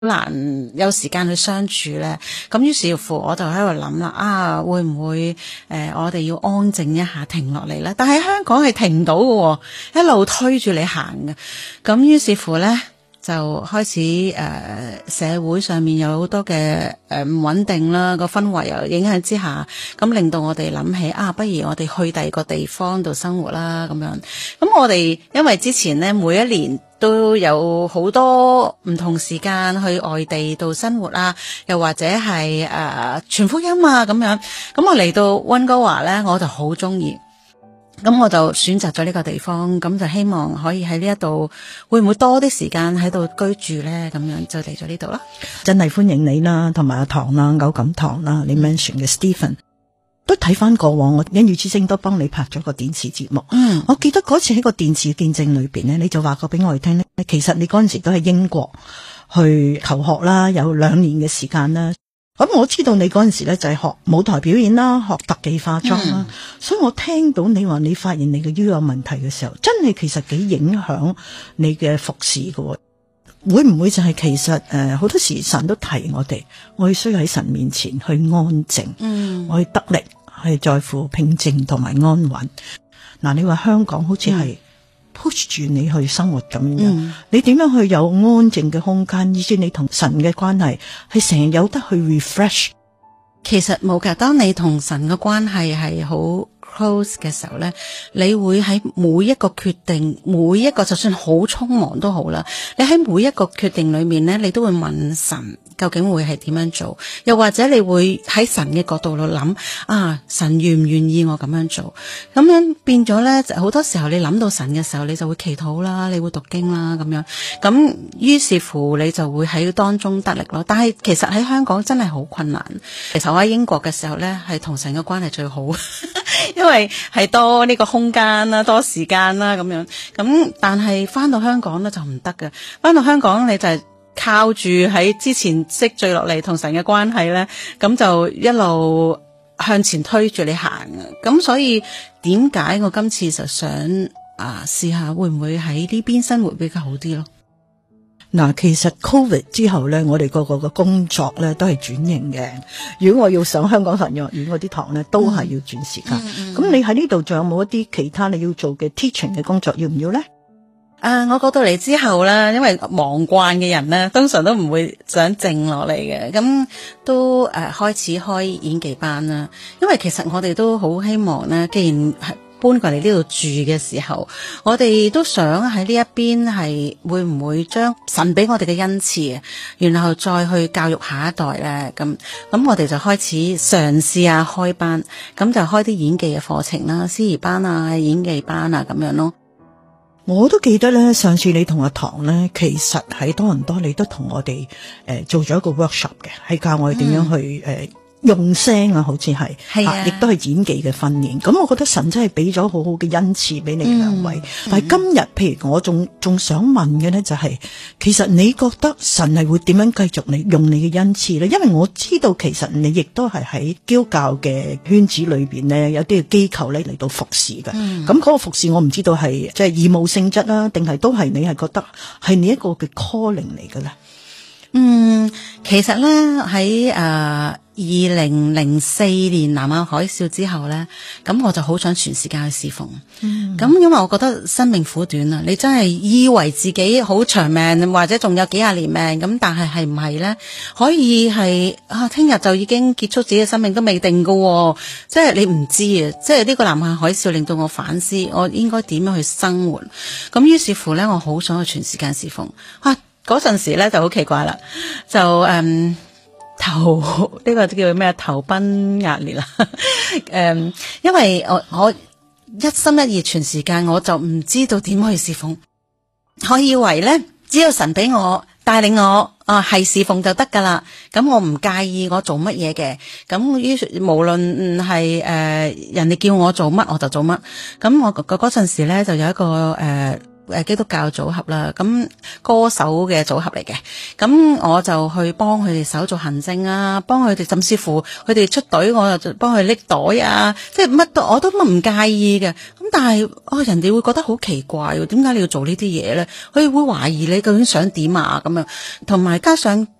難有時間去相處咧，咁於是乎我就喺度諗啦，會唔會我哋要安靜一下停落嚟咧？但係香港係停唔到嘅，一路推住你行嘅。咁於是乎咧就開始社會上面有好多嘅唔穩定啦，個氛圍又影響之下，咁令到我哋諗起不如我哋去第二個地方度生活啦咁樣。咁我哋因為之前咧每一年都有好多唔同時間去外地度生活啦，又或者係傳福音啊咁樣。咁我嚟到溫哥華咧，我就好中意。咁我就選擇咗呢個地方，咁就希望可以喺呢一度，會唔會多啲時間喺度居住咧？咁樣就嚟咗呢度啦。 真係歡迎你啦，同埋阿唐啦、歐錦棠啦，你 mention 嘅 Stephen。都睇翻過往，我恩語之聲都幫你拍咗個電視節目。我記得嗰次喺個電視見證裏邊咧，你就話過俾我哋聽咧，其實你嗰陣時都喺英國去求學啦，有2年嘅時間啦。咁我知道你嗰陣時咧就係學舞台表演啦，學特技化妝啦。所以我聽到你話你發現你嘅腰有問題嘅時候，真係其實幾影響你嘅服侍嘅。會唔會就係其實好多時神都提我哋，我哋需要喺神面前去安靜，我哋得力係在乎平靜同埋安穩。嗱，你話香港好似係 push 住你去生活咁樣，你點樣去有安靜嘅空間，以至你同神嘅關係係成日有得去 refresh？ 其實冇㗎，當你同神嘅關係係好 close 嘅時候咧，你會喺每一個決定，每一個就算好匆忙都好啦，你喺每一個決定裏面咧，你都會問神究竟會係點樣做，又或者你會喺神嘅角度度諗神願唔願意我咁樣做，咁樣變咗咧，好多時候你諗到神嘅時候，你就會祈禱啦，你會讀經啦咁樣，咁於是乎你就會喺當中得力咯。但係其實喺香港真係好困難。其實我喺英國嘅時候咧，係同神嘅關係最好。因為係多呢個空間啦，多時間啦咁樣，咁但係翻到香港咧就唔得嘅。翻到香港你就係靠住喺之前積聚落嚟同神嘅關係咧，咁就一路向前推住你行。咁所以點解我今次就想試下會唔會喺呢邊生活比較好啲咯？ 嗱，其實 Covid 之後咧，我哋個個嘅工作咧都係轉型嘅。如果我要上香港神學院嗰啲堂咧，都係要轉時間。咁你喺呢度仲有冇一啲其他你要做嘅 teaching 嘅工作要唔要咧？ 我過到嚟之後咧，因為忙慣嘅人咧，通常都唔會想靜落嚟嘅，咁都開始開演技班啦。因為其實我哋都好希望咧，既然係搬過嚟呢度住嘅時候，我哋都想喺呢一邊係會唔會將神俾我哋嘅恩賜，然後再去教育下一代咧。咁我哋就開始嘗試下開班，咁就開啲演技嘅課程啦，司儀班啊、演技班啊咁樣咯。 我都記得咧，上次你同阿唐咧，其實喺多倫多你都同我哋做咗一個 workshop 嘅，係教我哋點樣去用聲啊，好似係，亦都係演技嘅訓練。咁我覺得神真係俾咗好好嘅恩賜俾你哋兩位。但係今日，譬如我仲想問嘅咧，就係其實你覺得神係會點樣繼續你用你嘅恩賜咧？因為我知道其實你亦都係喺基督教嘅圈子裏邊咧，有啲嘅機構咧嚟到服侍嘅。咁嗰個服侍我唔知道係即係義務性質啦，定係都係你係覺得係你一個嘅 calling 嚟嘅咧？ 其實咧喺2004年南亞海嘯之後咧，咁我就好想全時間去侍奉。咁因為我覺得生命苦短啊，你真係以為自己好長命，或者仲有幾廿年命，咁但係唔係咧？可以係聽日就已經結束自己嘅生命都未定噶，即係你唔知啊！即係呢個南亞海嘯令到我反思，我應該點樣去生活。咁於是乎咧，我好想去全時間侍奉。嗰陣時咧就好奇怪啦，就呢個叫咩投奔壓裂啦。因為我一心一意全時間，我就唔知道點去侍奉。我以為咧，只要神俾我帶領我係侍奉就得噶啦。咁我唔介意我做乜嘢嘅。咁於是無論係人哋叫我做乜我就做乜。咁我嗰陣時咧就有一個基督教組合啦，咁歌手嘅組合嚟嘅，咁我就去幫佢哋手做行政啊，幫佢哋甚至乎佢哋出隊，我就幫佢拎袋啊，即係乜都我都唔介意嘅。咁但係人哋會覺得好奇怪，點解你要做呢啲嘢咧？佢會懷疑你究竟想點啊咁樣，同埋加上